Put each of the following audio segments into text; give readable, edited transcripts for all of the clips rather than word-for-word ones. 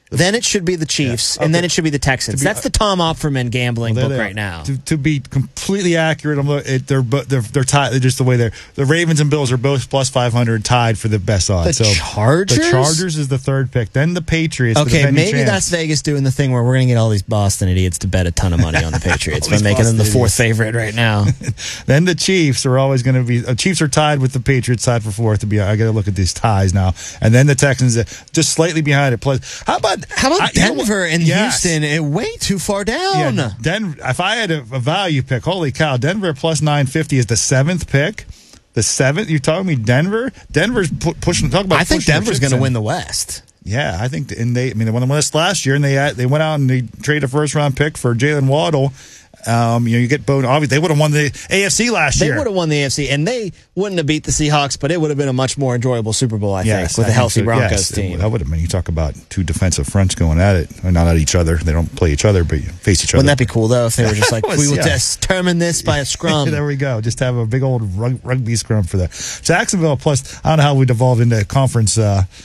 Then it should be the Chiefs, and then it should be the Texans. That's the Tom Opferman gambling book right now. To be completely accurate, they're tied. They're just the way they're. The Ravens and Bills are both plus 500, tied for the best odds. The Chargers? The Chargers is the third pick. Then the Patriots. Okay, maybe that's Vegas doing the thing where we're going to get all these Boston idiots to bet a ton of money on the Patriots by making them the fourth favorite right now. Then the Chiefs are always going to be. Chiefs are tied with the Patriots, tied for fourth. I got to look at these ties now. And then the Texans just slightly behind it. Plus, how about Denver and Houston? Way too far down. Yeah, Denver. If I had a value pick, holy cow, Denver plus 950 is the seventh pick. The seventh. You're talking me Denver? Denver's pushing. Talk about. I think Denver's going to win the West. Yeah, I think, they won the West last year, and they went out and they traded a first round pick for Jalen Waddle. You get Bone. Obviously, they would have won the AFC last year. They would have won the AFC, and they wouldn't have beat the Seahawks, but it would have been a much more enjoyable Super Bowl, I think, with a healthy Broncos team. That would have been. You talk about two defensive fronts going at it, not at each other. They don't play each other, but face each other. Wouldn't that be cool though? If they were just like, we will determine this by a scrum. There we go. Just have a big old rugby scrum for that. Jacksonville plus. I don't know how we devolved into conference.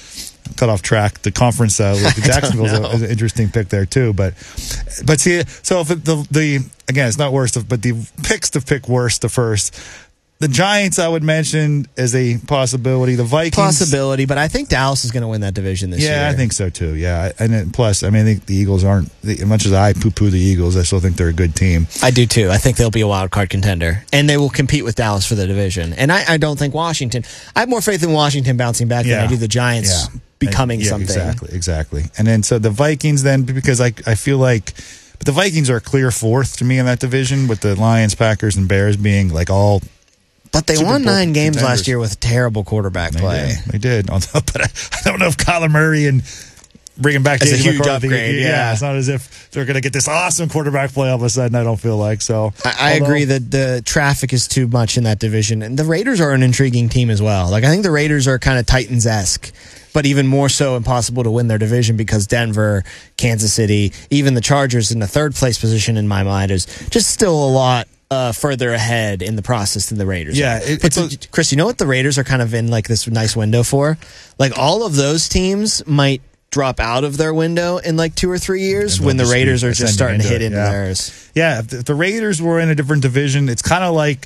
Cut off track. The conference Jacksonville's an interesting pick there too, but see, so if the again, it's not worst, but the picks to pick worst, the first. The Giants, I would mention, as a possibility. The Vikings, but I think Dallas is going to win that division this year. Yeah, I think so too. Yeah, and then plus, I think the Eagles aren't. As much as I poo-poo the Eagles, I still think they're a good team. I do too. I think they'll be a wild card contender, and they will compete with Dallas for the division. And I don't think Washington. I have more faith in Washington bouncing back than I do the Giants. Yeah. Becoming something. Exactly. And then so the Vikings then, because I feel like but the Vikings are a clear fourth to me in that division, with the Lions, Packers, and Bears being like all. But they won 9 games last year with terrible quarterback play. They did. But I don't know if Kyler Murray and bringing back a huge upgrade. Yeah, it's not as if they're going to get this awesome quarterback play all of a sudden. I don't feel like so. I agree that the traffic is too much in that division, and the Raiders are an intriguing team as well. Like I think the Raiders are kind of Titans-esque, but even more so impossible to win their division because Denver, Kansas City, even the Chargers in the third place position in my mind is just still a lot further ahead in the process than the Raiders. Yeah, Chris, you know what the Raiders are kind of in like this nice window for? Like all of those teams might drop out of their window in like 2 or 3 years when the Raiders are just starting to hit into theirs. Yeah, if the Raiders were in a different division, it's kind of like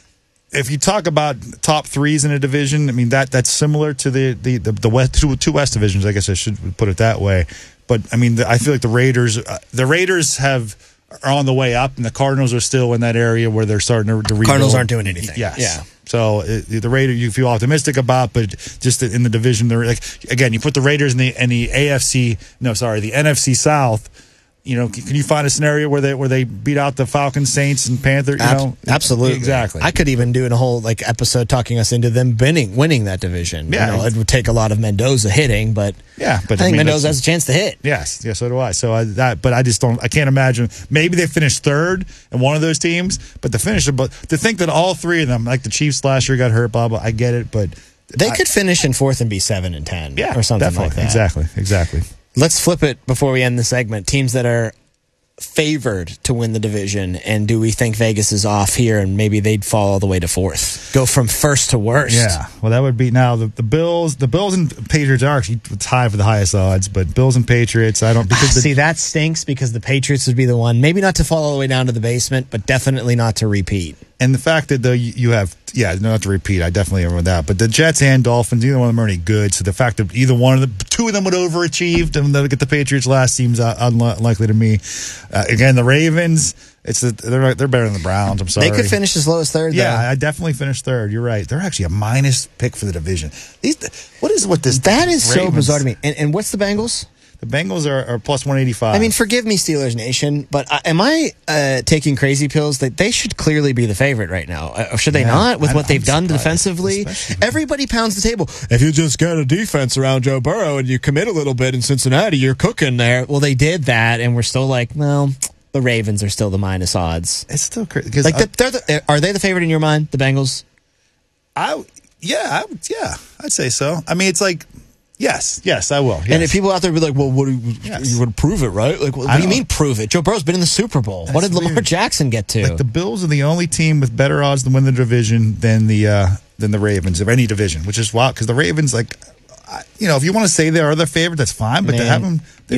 if you talk about top threes in a division, that's similar to the West, two West divisions. I guess I should put it that way. But I feel like the Raiders are on the way up, and the Cardinals are still in that area where they're starting to rebuild. Cardinals aren't doing anything. Yes. Yeah. So the Raiders you feel optimistic about, but just in the division, they're like again. You put the Raiders in the NFC South. Can you find a scenario where they beat out the Falcons, Saints, and Panthers? Absolutely, exactly. I could even do a whole episode talking us into them winning that division. Yeah, it would take a lot of Mendoza hitting, but I think Mendoza has a chance to hit. Yes, so do I. So but I just don't. I can't imagine. Maybe they finished third in one of those teams, but to think that all three of them, like the Chiefs last year, got hurt. Blah blah. I get it, but they could finish in fourth and be 7-10, or something like that. Exactly. Let's flip it before we end the segment. Teams that are favored to win the division, and do we think Vegas is off here and maybe they'd fall all the way to fourth? Go from first to worst. Yeah. Well, that would be now the Bills. The Bills and Patriots are actually tied for the highest odds, but Bills and Patriots, I don't see that stinks because the Patriots would be the one, maybe not to fall all the way down to the basement, but definitely not to repeat. And the fact that you have, not to repeat, I definitely agree with that. But the Jets and Dolphins, either one of them are any good. So the fact that two of them would overachieved and they'll get the Patriots last seems unlikely to me. Again, the Ravens, they're better than the Browns. I'm sorry. They could finish as low as third. Yeah, though. I definitely finished third. You're right. They're actually a minus pick for the division. That is so bizarre to me. And what's the Bengals? The Bengals are plus 185. Forgive me, Steelers Nation, but am I taking crazy pills that they should clearly be the favorite right now? Should they not, with what they've done defensively? Everybody pounds the table. If you just get a defense around Joe Burrow and you commit a little bit in Cincinnati, you're cooking there. Well, they did that, and we're still like, well, the Ravens are still the minus odds. It's still crazy. Are they the favorite in your mind, the Bengals? I'd say so. It's like, Yes, I will. Yes. And if people out there be like, well, you would prove it, right? Like, what do you mean prove it? Joe Burrow's been in the Super Bowl. What did Lamar Jackson get to? Like the Bills are the only team with better odds to win the division than the Ravens of any division, which is wild because the Ravens, if you want to say they are the favorite, that's fine, but they have them.